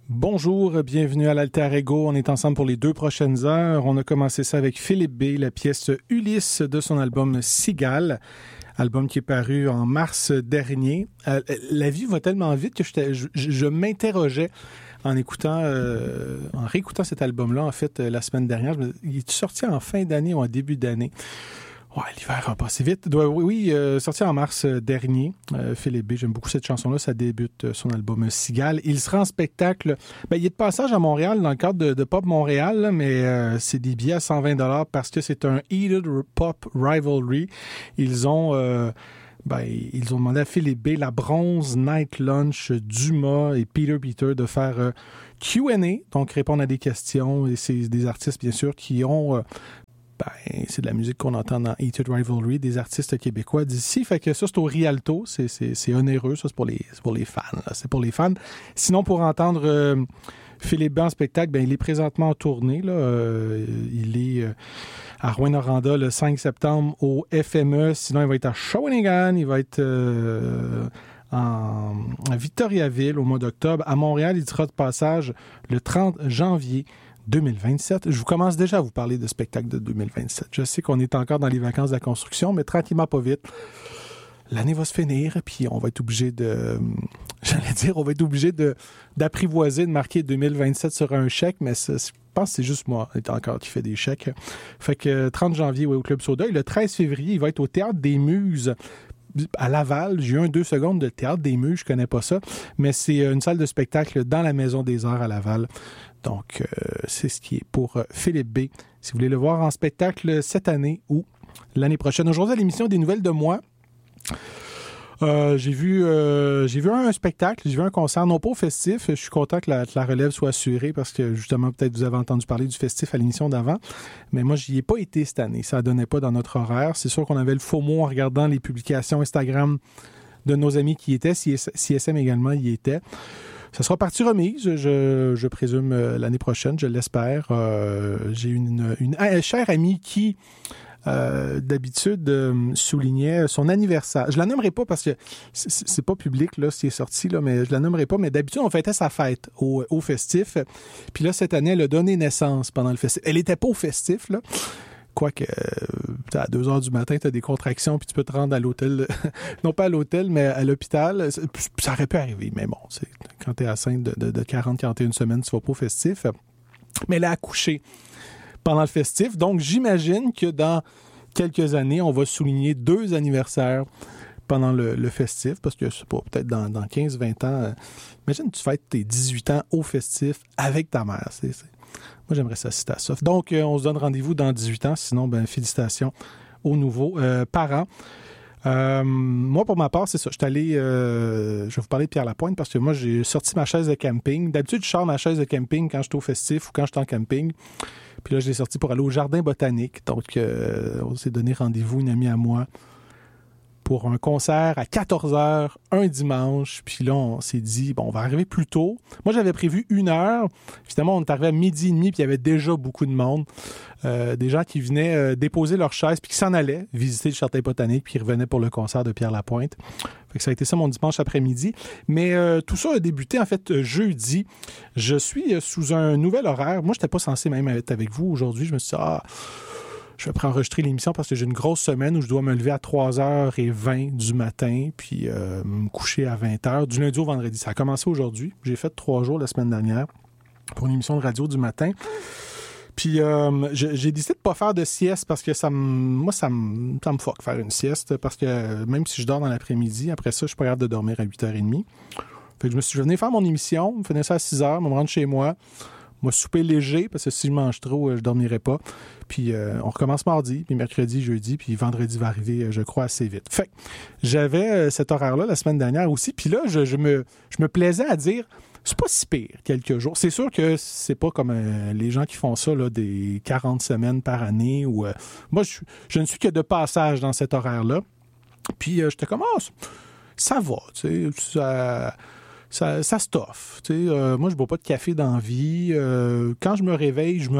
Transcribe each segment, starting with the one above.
Bonjour, bienvenue à l'Alter Ego. On est ensemble pour les 2 prochaines heures. On a commencé ça avec Philippe B, la pièce Ulysse de son album Cigale, album qui est paru en mars dernier. La vie va tellement vite que je m'interrogeais en réécoutant cet album-là, en fait, la semaine dernière. Il est sorti en fin d'année ou en début d'année? Ouais, l'hiver a passé vite. Oui, sorti en mars dernier. Philippe B, j'aime beaucoup cette chanson-là. Ça débute son album Cigale. Il sera en spectacle. Il est de passage à Montréal dans le cadre de Pop Montréal, là, mais c'est des billets à 120$ parce que c'est un Heated Pop Rivalry. Ils ont demandé à Philippe B, La Bronze, Night Lunch, Dumas et Peter de faire Q&A, donc répondre à des questions. Et c'est des artistes, bien sûr, qui ont... c'est de la musique qu'on entend dans Heated Rivalry, des artistes québécois d'ici. Fait que ça, c'est au Rialto. C'est onéreux. Ça, c'est pour les fans. Là. C'est pour les fans. Sinon, pour entendre Philippe B en spectacle, il est présentement en tournée. Là. Il est à Rouyn-Noranda le 5 septembre au FME. Sinon, il va être à Shawinigan. Il va être à Victoriaville au mois d'octobre. À Montréal, il sera de passage le 30 janvier 2027. Je vous commence déjà à vous parler de spectacle de 2027. Je sais qu'on est encore dans les vacances de la construction, mais tranquillement, pas vite. L'année va se finir, puis on va être obligé d'apprivoiser, de marquer 2027 sur un chèque, mais je pense que c'est juste moi encore qui fait des chèques. Fait que 30 janvier, au Club Soda. Et le 13 février, il va être au Théâtre des Muses à Laval. J'ai eu 2 secondes de Théâtre des Muses, je connais pas ça, mais c'est une salle de spectacle dans la Maison des Arts à Laval. Donc, c'est ce qui est pour Philippe B. Si vous voulez le voir en spectacle cette année ou l'année prochaine. Aujourd'hui, à l'émission des Nouvelles de moi, j'ai vu un spectacle, j'ai vu un concert, non pas au festif. Je suis content que la relève soit assurée parce que, justement, peut-être vous avez entendu parler du festif à l'émission d'avant. Mais moi, j'y ai pas été cette année. Ça ne donnait pas dans notre horaire. C'est sûr qu'on avait le faux mot en regardant les publications Instagram de nos amis qui y étaient. CSM également y était. Ça sera partie remise, je présume, l'année prochaine, je l'espère. J'ai une chère amie qui, d'habitude, soulignait son anniversaire. Je la nommerai pas parce que c'est pas public, là, c'est sorti, là, mais je la nommerai pas. Mais d'habitude, on fêtait sa fête au festif. Puis là, cette année, elle a donné naissance pendant le festif. Elle était pas au festif, là. Quoique, à 2h du matin, tu as des contractions, puis tu peux te rendre à l'hôtel, non pas à l'hôtel, mais à l'hôpital. Ça aurait pu arriver, mais bon, quand tu es enceinte de 40-41 semaines, tu vas pas au festif. Mais elle a accouché pendant le festif, donc j'imagine que dans quelques années, on va souligner 2 anniversaires pendant le festif, parce que c'est pas, peut-être dans 15-20 ans, imagine tu fêtes tes 18 ans au festif avec ta mère, Moi, j'aimerais assister à ça. Donc, on se donne rendez-vous dans 18 ans. Sinon, félicitations aux nouveaux parents. Moi, pour ma part, c'est ça. Je vais vous parler de Pierre Lapointe parce que moi, j'ai sorti ma chaise de camping. D'habitude, je sors ma chaise de camping quand je suis au festif ou quand je suis en camping. Puis là, je l'ai sortie pour aller au jardin botanique. Donc, on s'est donné rendez-vous, une amie à moi, pour un concert à 14h un dimanche. Puis là, on s'est dit, on va arriver plus tôt. Moi, j'avais prévu 1h. Finalement, on est arrivé à 12h30, puis il y avait déjà beaucoup de monde. Des gens qui venaient déposer leur chaise, puis qui s'en allaient visiter le jardin botanique, puis ils revenaient pour le concert de Pierre Lapointe. Fait que ça a été ça mon dimanche après-midi. Mais tout ça a débuté, en fait, jeudi. Je suis sous un nouvel horaire. Moi, je n'étais pas censé même être avec vous aujourd'hui. Je me suis dit, je vais préenregistrer l'émission parce que j'ai une grosse semaine où je dois me lever à 3h20 du matin puis me coucher à 20h, du lundi au vendredi. Ça a commencé aujourd'hui. J'ai fait 3 jours la semaine dernière pour une émission de radio du matin. Puis j'ai décidé de ne pas faire de sieste parce que ça me fuck faire une sieste parce que même si je dors dans l'après-midi, après ça, je suis pas capable de dormir à 8h30. Fait que je venais faire mon émission, je venais ça à 6h, me rendre chez moi. Moi, souper léger, parce que si je mange trop, je dormirai pas. Puis, on recommence mardi, puis mercredi, jeudi, puis vendredi va arriver, je crois, assez vite. Fait que j'avais cet horaire-là la semaine dernière aussi. Puis là, je me plaisais à dire, c'est pas si pire, quelques jours. C'est sûr que c'est pas comme les gens qui font ça, là, des 40 semaines par année. Ou moi, je ne suis que de passage dans cet horaire-là. Puis, j'étais comme, ça va, tu sais, ça stoffe. Moi, je bois pas de café dans la vie. Quand je me réveille, je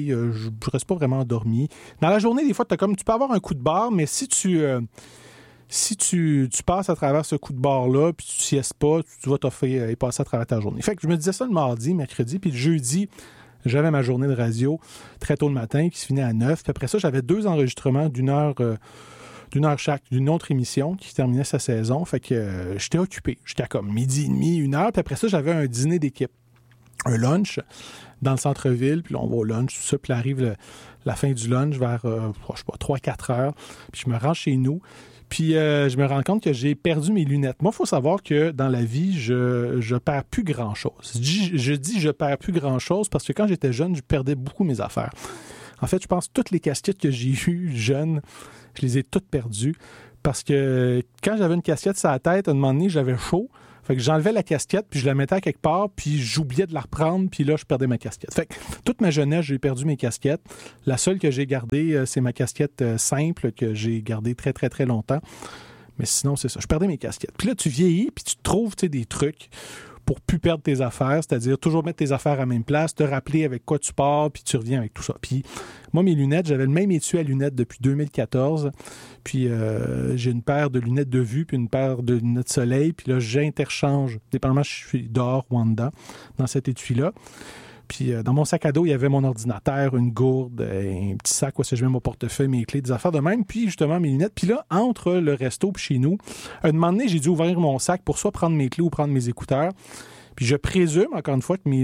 reste pas vraiment endormi. Dans la journée, des fois, tu peux avoir un coup de barre, mais si tu si tu passes à travers ce coup de barre-là, puis tu ne siestes pas, tu vas t'offrir et passer à travers ta journée. Fait que je me disais ça le mardi, mercredi, puis le jeudi, j'avais ma journée de radio très tôt le matin qui se finit à 9. Puis après ça, j'avais 2 enregistrements d'une heure chaque, d'une autre émission qui terminait sa saison. Fait que j'étais occupé. J'étais à comme 12h30, 1h. Puis après ça, j'avais un dîner d'équipe, un lunch dans le centre-ville. Puis là, on va au lunch, tout ça. Puis là arrive la fin du lunch vers, je sais pas, 3-4 heures. Puis je me rends chez nous. Puis je me rends compte que j'ai perdu mes lunettes. Moi, il faut savoir que dans la vie, je perds plus grand-chose. Je dis je perds plus grand-chose parce que quand j'étais jeune, je perdais beaucoup mes affaires. En fait, je pense que toutes les casquettes que j'ai eues jeune, je les ai toutes perdues parce que quand j'avais une casquette sur la tête, à un moment donné, j'avais chaud. Fait que j'enlevais la casquette, puis je la mettais à quelque part, puis j'oubliais de la reprendre, puis là, je perdais ma casquette. Fait que toute ma jeunesse, j'ai perdu mes casquettes. La seule que j'ai gardée, c'est ma casquette simple que j'ai gardée très, très, très longtemps. Mais sinon, c'est ça. Je perdais mes casquettes. Puis là, tu vieillis, puis tu trouves des trucs pour plus perdre tes affaires, c'est-à-dire toujours mettre tes affaires à la même place, te rappeler avec quoi tu pars, puis tu reviens avec tout ça. Puis moi, mes lunettes, j'avais le même étui à lunettes depuis 2014, puis j'ai une paire de lunettes de vue, puis une paire de lunettes soleil, puis là, j'interchange, dépendamment si je suis dehors ou en dedans, dans cet étui-là. Puis dans mon sac à dos, il y avait mon ordinateur, une gourde, un petit sac où je mets mon portefeuille, mes clés, des affaires de même, puis justement mes lunettes. Puis là, entre le resto et chez nous, un moment donné, j'ai dû ouvrir mon sac pour soit prendre mes clés ou prendre mes écouteurs. Puis je présume, encore une fois, que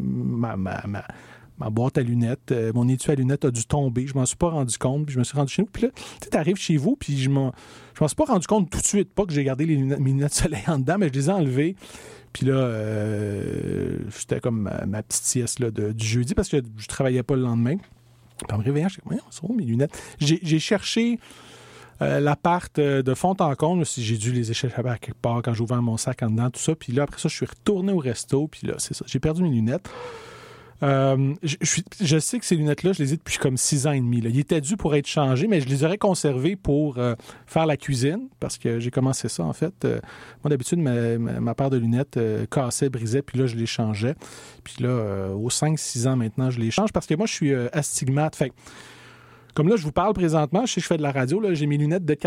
ma boîte à lunettes, mon étui à lunettes a dû tomber. Je m'en suis pas rendu compte, puis je me suis rendu chez nous. Puis là, tu arrives chez vous, puis je m'en suis pas rendu compte tout de suite. Pas que j'ai gardé mes lunettes soleil en dedans, mais je les ai enlevées. Puis là, c'était comme ma petite sieste là, du jeudi parce que je travaillais pas le lendemain. Puis en me réveillant, je me suis dit, c'est où mes lunettes? J'ai cherché l'appart de fond en comble, si j'ai dû les échapper à quelque part quand j'ai ouvert mon sac en dedans, tout ça. Puis là, après ça, je suis retourné au resto. Puis là, c'est ça. J'ai perdu mes lunettes. Je sais que ces lunettes-là, je les ai depuis comme 6 ans et demi. Là. Ils étaient dus pour être changés, mais je les aurais conservés pour faire la cuisine, parce que j'ai commencé ça, en fait. Moi, d'habitude, ma paire de lunettes cassait, brisait, puis là, je les changeais. Puis là, aux 5-6 ans maintenant, je les change, parce que moi, je suis astigmate. Fait comme là, je vous parle présentement, je sais que je fais de la radio, là, j'ai mes lunettes de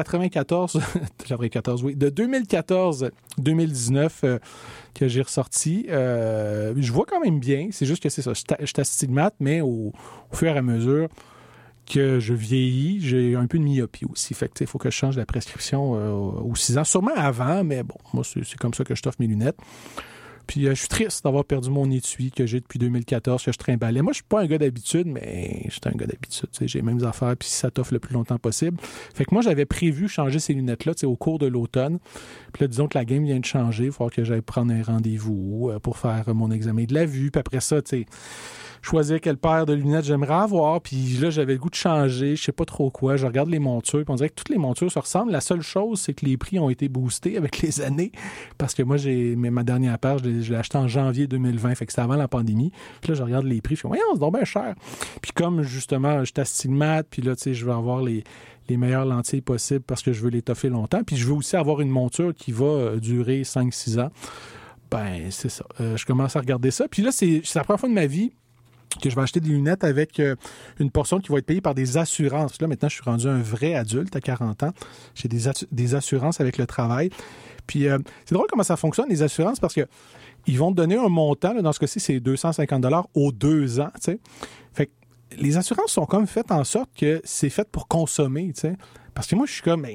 2014-2019 que j'ai ressorties. Je vois quand même bien, c'est juste que c'est ça, je suis astigmate, mais au fur et à mesure que je vieillis, j'ai un peu de myopie aussi. Fait que, il faut que je change la prescription aux 6 ans. Sûrement avant, mais bon, moi, c'est comme ça que je t'offre mes lunettes. Puis je suis triste d'avoir perdu mon étui que j'ai depuis 2014, que je trimbalais. Moi, je suis pas un gars d'habitude, mais je suis un gars d'habitude. J'ai les mêmes affaires, puis ça t'offre le plus longtemps possible. Fait que moi, j'avais prévu changer ces lunettes-là au cours de l'automne. Puis là, disons que la game vient de changer. Il va falloir que j'aille prendre un rendez-vous pour faire mon examen de la vue. Puis après ça, choisir quelle paire de lunettes j'aimerais avoir. Puis là, j'avais le goût de changer. Je sais pas trop quoi. Je regarde les montures. Puis on dirait que toutes les montures se ressemblent. La seule chose, c'est que les prix ont été boostés avec les années. Parce que moi, ma dernière paire, je l'ai achetée en janvier 2020. Fait que c'était avant la pandémie. Puis là, je regarde les prix. Je fais, voyons, c'est donc bien cher. Puis comme, justement, je suis astigmate. Puis là, je veux avoir les meilleures lentilles possibles parce que je veux les toffer longtemps. Puis je veux aussi avoir une monture qui va durer 5-6 ans. Ben, c'est ça. Je commence à regarder ça. Puis là, c'est la première fois de ma vie que je vais acheter des lunettes avec une portion qui va être payée par des assurances. Là, maintenant, je suis rendu un vrai adulte à 40 ans. J'ai des assurances avec le travail. Puis, c'est drôle comment ça fonctionne, les assurances, parce que ils vont te donner un montant. Là, dans ce cas-ci, c'est 250 $ aux 2 ans. T'sais. Fait que les assurances sont comme faites en sorte que c'est fait pour consommer. T'sais. Parce que moi, je suis comme...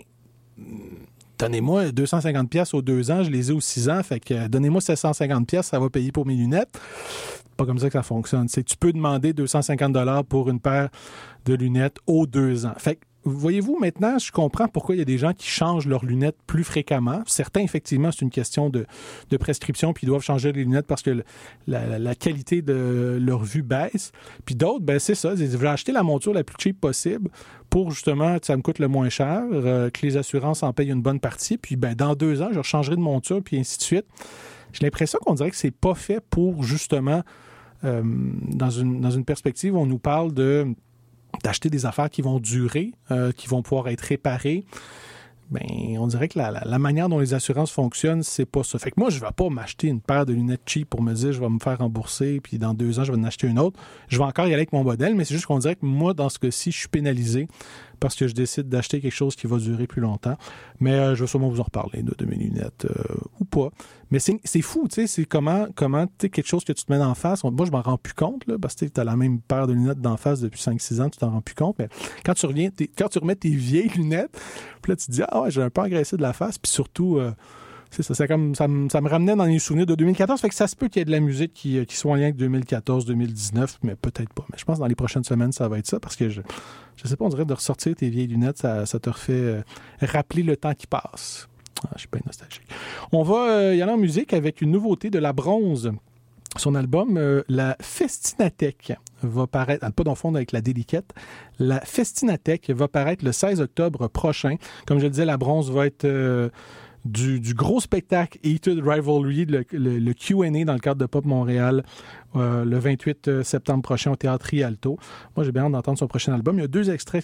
donnez-moi 250 $ aux 2 ans, je les ai aux 6 ans, fait que donnez-moi 750 $, ça va payer pour mes lunettes. Pas comme ça que ça fonctionne. C'est que tu peux demander 250 $ pour une paire de lunettes aux 2 ans. Fait que, voyez-vous, maintenant, je comprends pourquoi il y a des gens qui changent leurs lunettes plus fréquemment. Certains, effectivement, c'est une question de prescription, puis ils doivent changer les lunettes parce que la qualité de leur vue baisse. Puis d'autres, ben c'est ça, je vais acheter la monture la plus cheap possible pour, justement, que ça me coûte le moins cher, que les assurances en payent une bonne partie. Puis, ben dans 2 ans, je rechangerai de monture, puis ainsi de suite. J'ai l'impression qu'on dirait que c'est pas fait pour, justement, dans une perspective où on nous parle d'acheter des affaires qui vont durer, qui vont pouvoir être réparées. Ben, on dirait que la manière dont les assurances fonctionnent, c'est pas ça. Fait que moi, je vais pas m'acheter une paire de lunettes cheap pour me dire je vais me faire rembourser, puis dans 2 ans, je vais en acheter une autre. Je vais encore y aller avec mon modèle, mais c'est juste qu'on dirait que moi, dans ce cas-ci, je suis pénalisé parce que je décide d'acheter quelque chose qui va durer plus longtemps. Mais je vais sûrement vous en reparler de mes lunettes ou pas. Mais c'est fou, tu sais, c'est comment tu sais, quelque chose que tu te mets d'en face. Moi, je m'en rends plus compte, là, parce que tu as la même paire de lunettes d'en face depuis 5-6 ans, tu t'en rends plus compte. Mais quand tu remets tes vieilles lunettes, puis là, tu te dis, ah ouais, j'ai un peu engraissé de la face, puis surtout... c'est ça, ça me ramenait dans les souvenirs de 2014, fait que ça se peut qu'il y ait de la musique qui soit en lien avec 2014-2019, mais peut-être pas. Mais je pense que dans les prochaines semaines, ça va être ça, parce que je sais pas, on dirait de ressortir tes vieilles lunettes, ça te refait rappeler le temps qui passe. Ah, je suis pas nostalgique. On va y aller en musique avec une nouveauté de La Bronze. Son album, la Festinathèque, va paraître, pas dans le fond avec la déliquette, la Festinathèque va paraître le 16 octobre prochain. Comme je le disais, La Bronze va être... Du gros spectacle Heated Rivalry, le Q&A dans le cadre de Pop Montréal, le 28 septembre prochain au Théâtre Rialto. Moi, j'ai bien hâte d'entendre son prochain album. Il y a 2 extraits